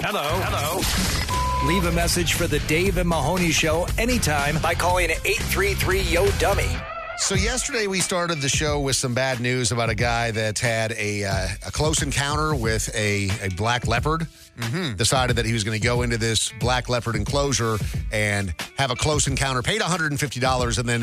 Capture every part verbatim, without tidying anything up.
Hello. Hello. Leave a message for the Dave and Mahoney Show anytime by calling eight three three, Y O, dummy. So yesterday we started the show with some bad news about a guy that had a, uh, a close encounter with a, a black leopard. Mm-hmm. Decided that he was going to go into this black leopard enclosure and have a close encounter, paid one hundred fifty dollars, and then,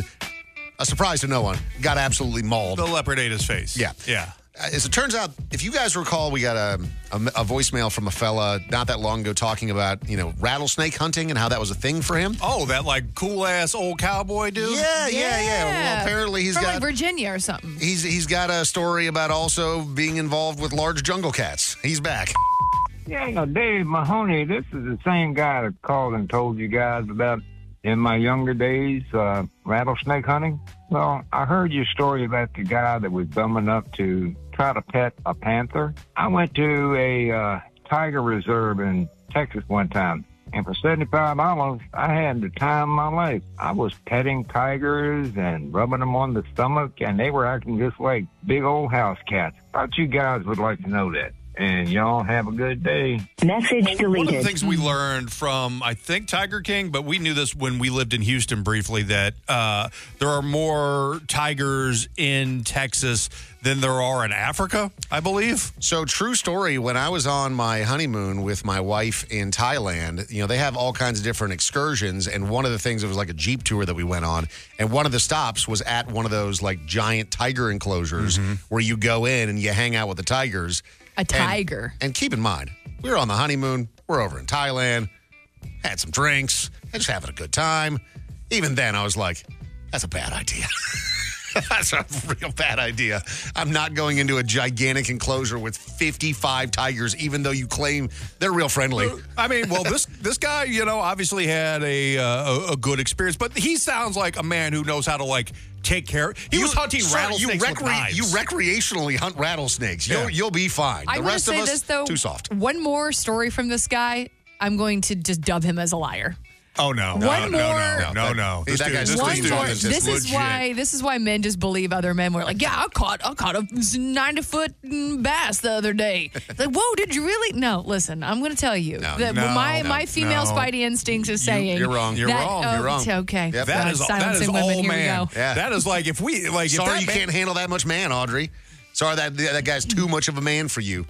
a surprise to no one, got absolutely mauled. The leopard ate his face. Yeah. Yeah. As it turns out, if you guys recall, we got a, a, a voicemail from a fella not that long ago talking about, you know, rattlesnake hunting and how that was a thing for him. Oh, that like cool-ass old cowboy dude? Yeah, yeah, yeah. Well, apparently he's From got... like Virginia or something. He's He's got a story about also being involved with large jungle cats. He's back. Yeah, Dave Mahoney, this is the same guy that called and told you guys about in my younger days, uh, rattlesnake hunting. Well, I heard your story about the guy that was dumb enough to try to pet a panther. I went to a uh, tiger reserve in Texas one time, and for seventy-five dollars, I had the time of my life. I was petting tigers and rubbing them on the stomach, and they were acting just like big old house cats. Thought you guys would like to know that. And y'all have a good day. Message well, deleted. One of the things we learned from, I think, Tiger King, but we knew this when we lived in Houston briefly, that uh, there are more tigers in Texas than there are in Africa, I believe. So, true story, when I was on my honeymoon with my wife in Thailand, you know, they have all kinds of different excursions, and one of the things, it was like a Jeep tour that we went on, and one of the stops was at one of those, like, giant tiger enclosures mm-hmm. where you go in and you hang out with the tigers. A tiger. And, and keep in mind, we were on the honeymoon. We're over in Thailand. Had some drinks. Just having a good time. Even then, I was like, that's a bad idea. That's a real bad idea. I'm not going into a gigantic enclosure with fifty-five tigers, even though you claim they're real friendly. I mean, well, this this guy, you know, obviously had a, uh, a a good experience, but he sounds like a man who knows how to, like, take care. He you, was hunting sir, rattlesnakes you with knives. You recreationally hunt rattlesnakes. You'll, Yeah. you'll be fine. I the want rest to say of us, this, though. too soft. One more story from this guy. I'm going to just dub him as a liar. Oh no! One no, more- no, no, no, no! That guy's this One dude more. is This is legit. why. This is why men just believe other men. Were like, yeah, I caught, I caught a ninety foot bass the other day. Like, whoa, did you really? No, listen, I'm going to tell you No, that no, my no, my female no. spidey instincts is saying you're wrong. You're that- wrong. oh, You're wrong. it's okay. Yep. That God, is that silencing is women. all Here man. we go. Yeah. That is like if we like. if Sorry that you man- can't handle that much man, Audrey. Sorry that that guy's too much of a man for you.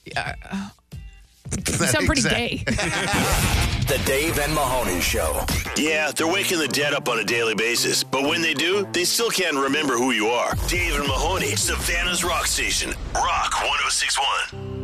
You sound pretty gay. The Dave and Mahoney Show. Yeah, they're waking the dead up on a daily basis, but when they do, they still can't remember who you are. Dave and Mahoney, Savannah's Rock Station. Rock one oh six point one.